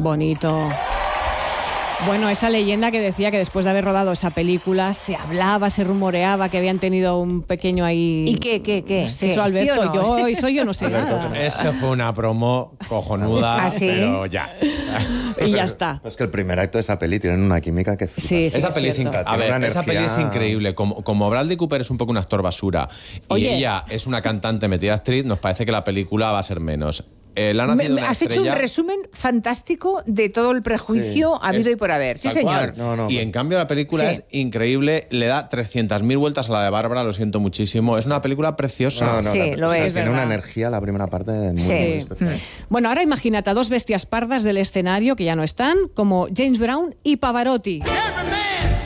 Bonito. Bueno, esa leyenda que decía que después de haber rodado esa película se hablaba, se rumoreaba que habían tenido un pequeño ahí... ¿Y qué? Eso, Alberto, ¿Sí o no? yo no sé nada. Eso fue una promo cojonuda, ¿Ah, sí? pero ya. Y ya está. Es que el primer acto de esa peli tienen una química que flipas. Sí, Esa es peli es cierto. a ver, esa peli es increíble. Como Bradley Cooper es un poco un actor basura y ella es una cantante metida actriz, nos parece que la película va a ser menos. Has hecho un resumen fantástico de todo el prejuicio habido y por haber. Sí, señor. Y en cambio la película es increíble, le da 300.000 vueltas a la de Bárbara, lo siento muchísimo. Es una película preciosa. Lo es. Tiene una energía la primera parte muy especial. Bueno, ahora imagínate a dos bestias pardas del escenario que ya no están, como James Brown y Pavarotti.